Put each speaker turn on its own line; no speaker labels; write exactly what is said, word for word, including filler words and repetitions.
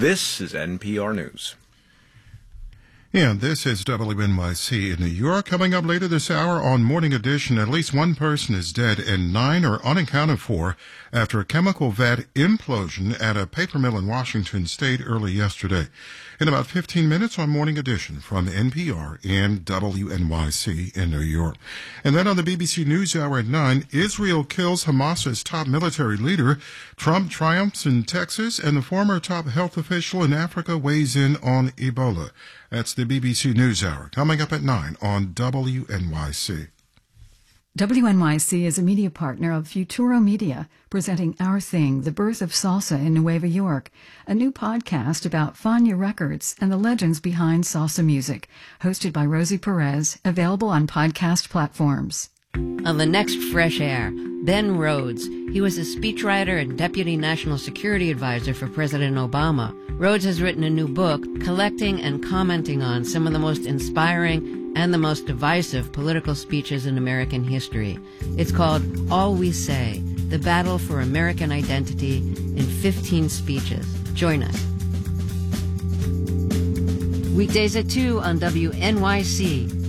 This is N P R News.
And this is W N Y C in New York. Coming up later this hour on Morning Edition, at least one person is dead and nine are unaccounted for after a chemical vat implosion at a paper mill in Washington state early yesterday. In about fifteen minutes on Morning Edition from N P R and W N Y C in New York. And then on the B B C NewsHour at nine, Israel kills Hamas's top military leader, Trump triumphs in Texas, and the former top health official in Africa weighs in on Ebola. That's the B B C NewsHour, coming up at nine on W N Y C.
W N Y C is a media partner of Futuro Media, presenting Our Thing, the birth of salsa in Nueva York, a new podcast about Fania Records and the legends behind salsa music, hosted by Rosie Perez, available on podcast platforms.
On the next Fresh Air, Ben Rhodes. He was a speechwriter and deputy national security advisor for President Obama. Rhodes has written a new book collecting and commenting on some of the most inspiring and the most divisive political speeches in American history. It's called All We Say, The Battle for American Identity in fifteen Speeches. Join us. Weekdays at two on W N Y C.